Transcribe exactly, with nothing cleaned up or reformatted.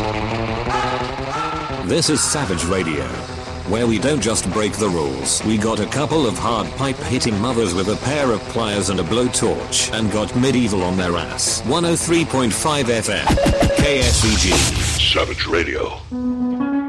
This is Savage Radio, where we don't just break the rules. We got a couple of hard pipe-hitting mothers with a pair of pliers and a blowtorch, and got medieval on their ass. one oh three point five F M, K S V G. Savage Radio.